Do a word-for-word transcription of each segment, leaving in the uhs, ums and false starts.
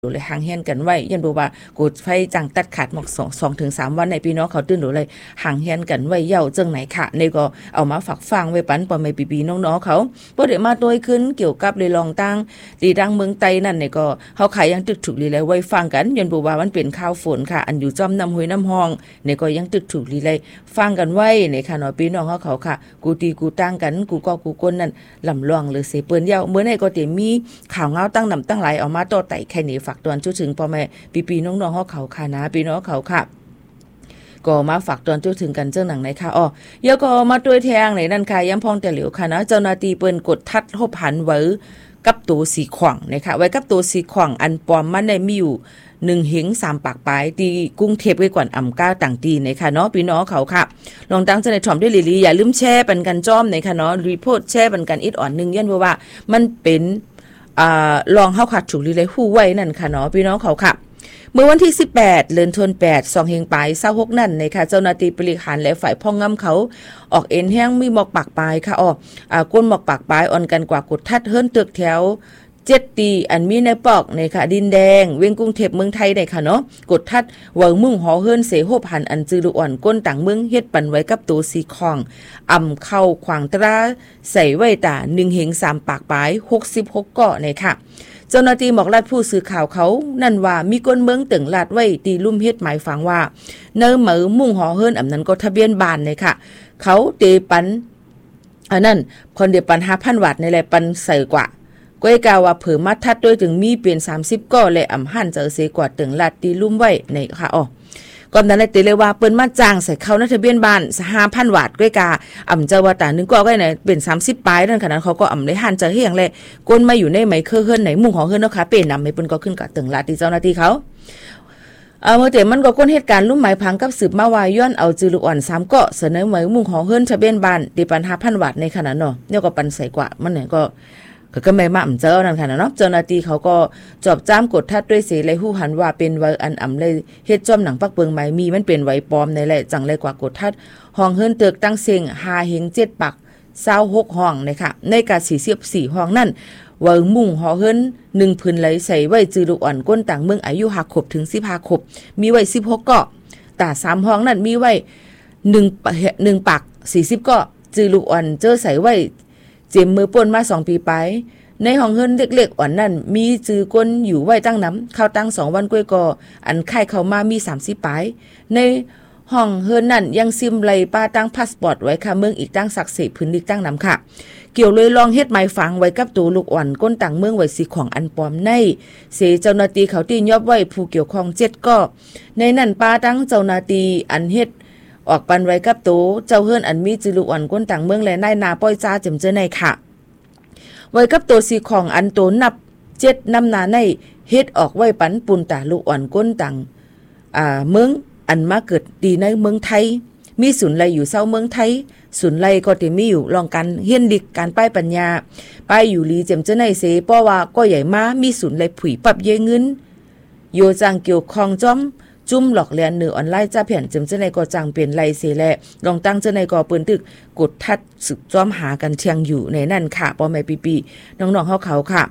ดูเลยห่างเฮียนกันไว้ยันบอกว่ากูไฟจังตัดขาดหมอกสองสองถึงสามวันในพี่น้องเขาตื่นดูเลยห่างเฮียนกันไว้เย่าจังไหนค่ะในก็เอามาฝากฟังไว้ปันปอมไม่ปีปีน้องๆเขาพอเดี๋ยวมาโดยขึ้นเกี่ยวกับเลยลองตั้งดีดังเมืองไต้นั่นในก็เขาขายยังตึกถูกลีเลยไว้ฟังกันยันบอกว่ามันเป็นข้าวฝนค่ะอันอยู่จอมน้ำห้วยน้ำห้องในก็ยังตึกถูกลีเลยฟังกันไว้ในค่ะเนาะพี่น้องเขาเขาค่ะกูตีกูตั้งกันกูก็กูก้นนั่นลำลองหรือเสเปิ้นเย่าเมื่อในก็เตมีข่าวเงาตั้งนำตั้งหลายเอามาต่อไต่แค่นี้ฝากตอนจุดถึงพ่อแม่ปีๆน้องๆเขาเขาค่ะนะพี่น้องเขาค่ะก็มาฝากตอนจุดถึงกันเจ้าหนังไหนค่ะอ๋อเดี๋ยวก็มาด้วยแทงไหนนั่นค่ะย้ำพองแต่เหลียวค่ะนะเจ้าหน้าที่เปิ้นกดทัดหบหันไว้กับตัวสีขวางนะคะไว้กับตัวสีขวางอันปลอมมันได้มีอยู่หนึ่งเหงสามปากปลายตีกุ้งเทปไว้ก่อนอ่ำก้าวต่างตีนะคะเนาะพี่น้องเขาค่ะลองตั้งใจในถ่อมด้วยลีลีอย่าลืมแชร์ปันกันจ้อมนะคะเนาะรีโพสต์แชร์ปันกันอิดอ่อนนึงยันว่ามันเป็นอ่าลองเฮาขัดถูกลีเลยฮู้ไว้นั่นค่ะเนาะพี่น้องเขาค่ะเมื่อวันที่สิบแปดเดือนธันวาคมแปด สองเฮงปลายยี่สิบหกนั่นนะคะเจ้าหน้าที่บริหารและฝ่ายพ่องงำเขาออกเอ็นแห้งมีหมอกปากปลายค่ะอ๋ออ่าก้นหมอกปากปลายอ่อนกันกว่ากดทัดเฮิรนตึกแถวเจ็ดตีอันมีในปอกในค่ะดินแดงเวียงกรุงเทพเมืองไทยได้ค่ะเนาะกดทัดเวิงมุ่งหอเฮิรนเสโหบหันอันจือดุอ่อนก้นต่างเมืองเฮ็ดปันไว้กับตัวสีคองอ่ำเข้าขวางตราใส่ไว้ตาหนึ่งเหงสามปากปลายหกสิบหกเกาะในค่ะเจ้าหน้าที่บอกลาดผู้สื่อข่าวเขานั่นว่ามีก้นเมืองตึงลาดไว้ตีลุ่มเฮ็ดหมายฟังว่าเนื้อเหมือมุ่งหอเฮิรนอำนั้นก็ทะเบียนบ้านเลยค่ะเขาเตปันอันนั้นคนเดียปัน ห้าพัน วัตต์ในแหละปันใส่กว่าก้อยกาวว่าเผือมาทัดด้วยถึงมีเปลี่ยนสามสิบก้อและอ่ำหั่นเจอเสกว่าตึงลาดตีลุ่มไว้ในค่ะอ๋อก่อนนั้นเลยตีเลยว่าเปิ้นมาจ้างใส่เข้าในทะเบียนบ้าน ห้าพัน วัตต์ก้อยกาอ่ำเจอว่าตานึงก็ก็ไหนเป็นสามสิบปลายนั่นขนาดเขาก็อ่ำได้หั่นเจอเฮียงเลยก้นมาอยู่ในไหมเคอเฮิรนไหนมุ่งของเฮิรนเนาะค่ะเป็นนำให้เปิ้นก็ขึ้นกับตึงลาดที่เจ้าหน้าที่เขาเอาเมื่อแต่มันก็ก้นเหตุการณ์ลุ่มหมายพังกับสืบมาวาย้อนเอาจือลูกอ่อนสามเกาะเสนอหมายมุ่งของเฮิรนทะเบียนบ้านตีปัน ห้าพัน วัตต์ในขนาดเนาะเนี่ยก็ปันใส่กว่ามันเนี่ยก็ก็ก็ไม่มาอ่ำเจ้านั่นค่ะเนาะเจ้าหน้าที่เขาก็จอบจ้ามกดทัดด้วยเสเลยฮู้หันว่าเป็นไว้อันอ่ำเลยเฮ็ดจ้อมหนังปักเปิงไม้มีมันเป็นไว้ปลอมในแหละจังเลยกว่ากดทัดห้องเฮิรนเตึกตั้งเสียงห้าเฮงเจ็ดปักยี่สิบหกห้องนะคะในกาสี่สิบสี่ห้องนั่นเวิงมุ่งหอเฮิรนหนึ่งพื้นไหลใส่ไว้จือลูกอ่อนก้นต่างเมืองอายุห้าขวบถึงสิบห้าขวบมีไว้สิบหกเกาะแต่สามห้องนั่นมีไว้หนึ่ง หนึ่งปักสี่สิบเกาะจือลูกอ่อนเจอใส่ไว้เจ็มมือป่นมาสองปีไปในห้องเฮิรนเล็กๆอ่อนนั่นมีจือก้นอยู่ไว้ตั้งน้ำเข้าตั้งสองวันกล้วยกออันไข่เข้ามามีสามสิบปลายในห้องเฮิรนนั่นยังซิมไหลป้าตั้งพาสปอร์ตไว้ค่ะเมืองอีกตั้งศักดิ์สิทธิ์พื้นที่ตั้งน้ำค่ะเกี่ยวเลยลองเฮ็ดหมายฝังไว้กับตัวลูกอ่อนก้นต่างเมืองไว้สีของอันปลอมในเสเจ้าหน้าที่เขาตียอบไว้ผู้เกี่ยวข้องเจ็ดก็ในนั่นป้าตั้งเจ้าหน้าที่อันเฮ็ดออกปันไว้กับตัวเจ้าเฮิรนอันมีจือลูกอ่อนก้นต่างเมืองและนายนาป้อยจ้าจำเจอในค่ะไว้กับตัวสีของอันโตนับเจ็ดนำนาในเฮ็ดออกไว้ปันปุนตาลูกอ่อนก้นต่างอ่าเมืองอันมาเกิดดีในเมืองไทยมีศูนย์ไรอยู่เศร้าเมืองไทยศูนย์ไรก็จะมีอยู่ลองกันเฮียนดิกการป้ายปัญญาป้ายอยู่ลีเจมเจในเสเพราะว่าก็ใหญ่มามีศูนย์ไรผุยปรับเยเงินโยจังเกี่ยวคองจ้อมจุ่มหลอกเลียนเนื้อออนไลน์จ้าเพียนเจมเจในก็จังเปลี่ยนไรเสแลลองตั้งเจในก็ปืนตึกกดทัดสึกจ้อมหากันเทียงอยู่ในนั่นค่ะปอแม่ปีปีน้องๆเขาเขาค่ะ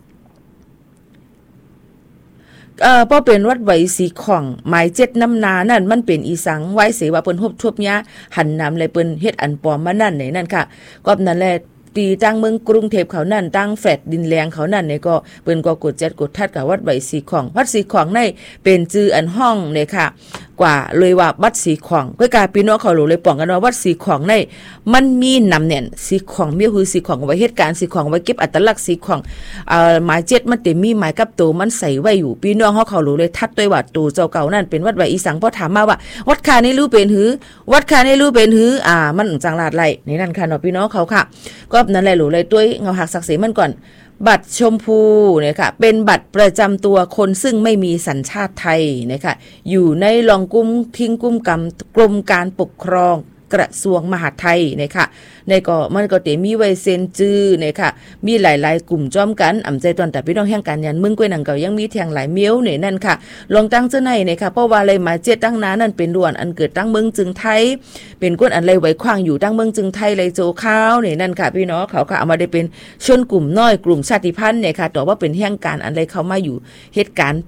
เอ่อพอเป็นวัดไหวสีของหมายเจ็ดน้ำนานั่นมันเป็นอีสังไว้เสว่าเปิ้นฮบทบยะหันน้ำเลยเปิ้นเฮ็ดอันปลอมมานั่นไหนนั่นค่ะก็นั่นแหละตีตั้งเมืองกรุงเทพเขานั่นตั้งแฟลตดินแรงเขานั่นเนี่ยก็เปิ้นก็กดจัดกดทัดกับวัดไหวสีของวัดสีของในเป็นจื่ออันห้องเนี่ยค่ะกว่าเลยว่าวัดสีของก็กลายพี่น้องเขารู้เลยป้องกันว่าวัดสีของในมันมีนำแน่นสีของมีคือสีของไว้เหตุการณ์สีของไว้เก็บอัตลักษณ์สีของเอ่อหมายเจ็ดมันเต็มมีหมายกับตัวมันใส่ไว้อยู่พี่น้องเขาเขารู้เลยทัดด้วยว่าตัวเจ้าเก่านั่นเป็นวัดไหวอีสังพอถามมาว่าวัดคาในรู้เป็นหือวัดคาในรู้เป็นหืออ่ามันจังลาดไหลในนั่นค่ะเนาะพี่น้องเขาค่ะก็นั่นแหละรู้เลยด้วยเงาหักศักดิ์ศรีมันก่อนบัตรชมพูเนี่ยค่ะเป็นบัตรประจำตัวคนซึ่งไม่มีสัญชาติไทยนะคะอยู่ในรองกุมทิ้งกุมกรรมกรมการปกครองกระทรวงมหาดไทยนะคะในก็มันก็เตมีไว้เซ็นจื้อนะคะมีหลายๆกลุ่มจ้อมกันอำใจตอนแต่พี่น้องแห่งการยันมึงกวยหนังเก่ายังมีแทงหลายเมี้ยวเนี่ยนั่นค่ะลองตั้งเจ้าในนะคะเพราะว่าอะไรมาเจ็ดตั้งน้านั่นเป็นด่วนอันเกิดตั้งเมืองจึงไทยเป็นก้นอันไรไว้ขวางอยู่ตั้งเมืองจึงไทยเลยโจข้าวเนี่ยนั่นค่ะพี่น้องเขาก็เอามาได้เป็นชนกลุ่มน้อยกลุ่มชาติพันธุ์เนี่ยค่ะแต่ว่าเป็นแห่งการอันไรเขามาอยู่เหตุการณ์